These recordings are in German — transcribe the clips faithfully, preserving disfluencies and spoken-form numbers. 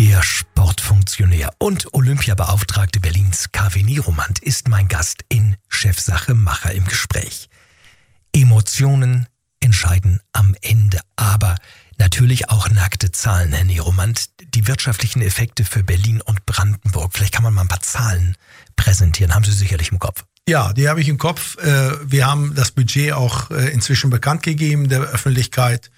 Der Sportfunktionär und Olympiabeauftragte Berlins Kaveh Niromand ist mein Gast in Chefsache Macher im Gespräch. Emotionen entscheiden am Ende, aber natürlich auch nackte Zahlen, Herr Niromand. Die wirtschaftlichen Effekte für Berlin und Brandenburg, vielleicht kann man mal ein paar Zahlen präsentieren, haben Sie sicherlich im Kopf. Ja, die habe ich im Kopf. Wir haben das Budget auch inzwischen bekannt gegeben der Öffentlichkeit.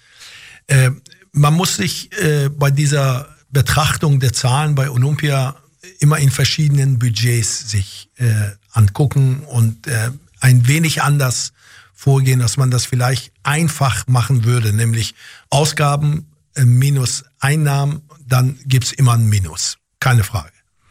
Man muss sich bei dieser Betrachtung der Zahlen bei Olympia immer in verschiedenen Budgets sich angucken und ein wenig anders vorgehen, dass man das vielleicht einfach machen würde, nämlich Ausgaben minus Einnahmen, dann gibt's immer ein Minus, keine Frage.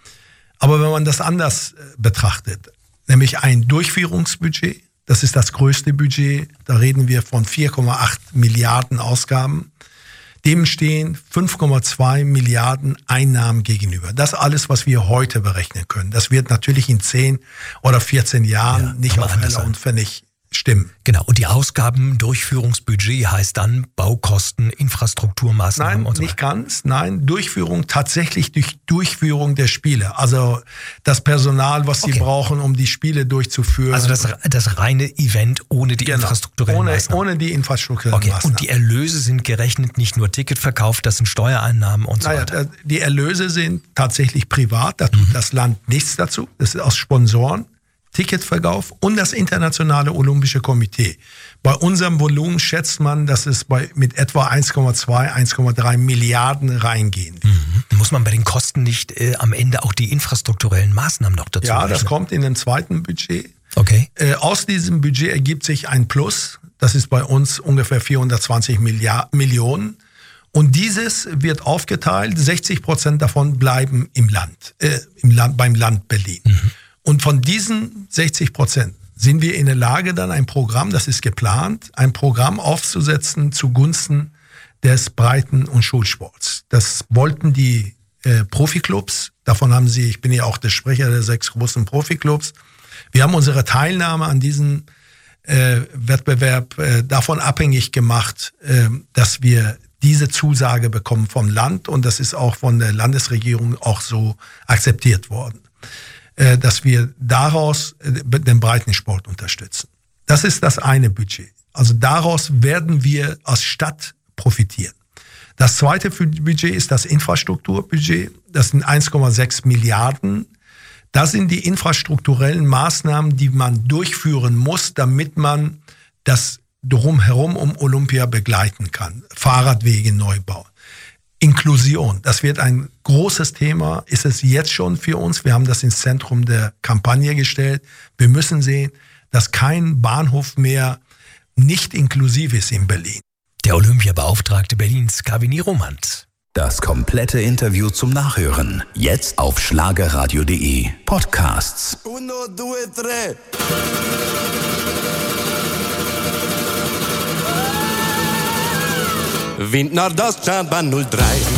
Aber wenn man das anders betrachtet, nämlich ein Durchführungsbudget, das ist das größte Budget, da reden wir von vier Komma acht Milliarden Ausgaben, dem stehen fünf Komma zwei Milliarden Einnahmen gegenüber. Das alles, was wir heute berechnen können. Das wird natürlich in zehn oder vierzehn Jahren ja, nicht auf Heller und Pfennig stimmen. Genau, und die Ausgaben, Durchführungsbudget heißt dann Baukosten, Infrastrukturmaßnahmen nein, und so weiter? Nein, nicht ganz. Nein, Durchführung tatsächlich durch Durchführung der Spiele. Also das Personal, was okay. sie brauchen, um die Spiele durchzuführen. Also das, das reine Event ohne die genau. infrastrukturellen ohne, Maßnahmen? Ohne die infrastrukturellen okay. Maßnahmen. Und die Erlöse sind gerechnet, nicht nur Ticketverkauf, das sind Steuereinnahmen und so naja, weiter? Die Erlöse sind tatsächlich privat, da tut mhm. das Land nichts dazu. Das ist aus Sponsoren. Ticketverkauf und das Internationale Olympische Komitee. Bei unserem Volumen schätzt man, dass es bei, mit etwa eins Komma zwei, eins Komma drei Milliarden reingehen wird. Mhm. Muss man bei den Kosten nicht äh, am Ende auch die infrastrukturellen Maßnahmen noch dazu Ja, rechnen? Das kommt in dem zweiten Budget. Okay. Äh, aus diesem Budget ergibt sich ein Plus. Das ist bei uns ungefähr vierhundertzwanzig Milliard, Millionen. Und dieses wird aufgeteilt. sechzig Prozent davon bleiben im Land, äh, im Land beim Land Berlin. Mhm. Und von diesen sechzig Prozent sind wir in der Lage, dann ein Programm, das ist geplant, ein Programm aufzusetzen zugunsten des Breiten- und Schulsports. Das wollten die äh, Profiklubs. Davon haben sie, ich bin ja auch der Sprecher der sechs großen Profiklubs. Wir haben unsere Teilnahme an diesem äh, Wettbewerb äh, davon abhängig gemacht, äh, dass wir diese Zusage bekommen vom Land. Und das ist auch von der Landesregierung auch so akzeptiert worden, dass wir daraus den Breitensport unterstützen. Das ist das eine Budget. Also daraus werden wir als Stadt profitieren. Das zweite Budget ist das Infrastrukturbudget. Das sind eins Komma sechs Milliarden. Das sind die infrastrukturellen Maßnahmen, die man durchführen muss, damit man das drumherum um Olympia begleiten kann. Fahrradwege neu bauen. Inklusion, das wird ein großes Thema, ist es jetzt schon für uns. Wir haben das ins Zentrum der Kampagne gestellt. Wir müssen sehen, dass kein Bahnhof mehr nicht inklusiv ist in Berlin. Der Olympiabeauftragte Berlins, Kaveh Niromand. Das komplette Interview zum Nachhören. Jetzt auf schlagerradio punkt de. Podcasts. Uno, due, tre. Wind nach das Stadtbahn null drei.